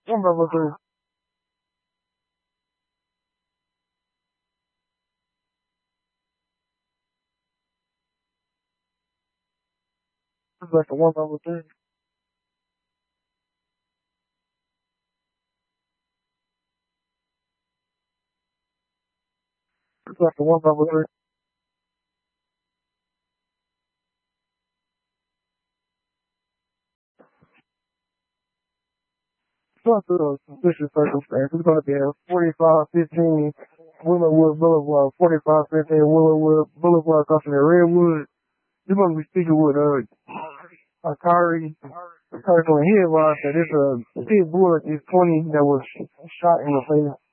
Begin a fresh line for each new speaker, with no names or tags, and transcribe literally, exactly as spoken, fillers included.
One level three. It's like a one level three. It's like a one level three. Plus the suspicious circumstance. It's gonna be a forty-five fifteen Willowwood Boulevard, forty-five fifteen Willowwood Boulevard, crossing the Redwood. You're gonna be speaking with uh Akari. Akari from the head, that it's a pit bull is twenty that was shot in the face.